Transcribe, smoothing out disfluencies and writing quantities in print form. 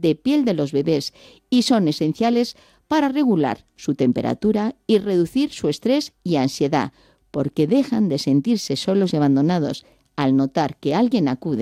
de piel de los bebés y son esenciales para regular su temperatura y reducir su estrés y ansiedad, porque dejan de sentirse solos y abandonados al notar que alguien acude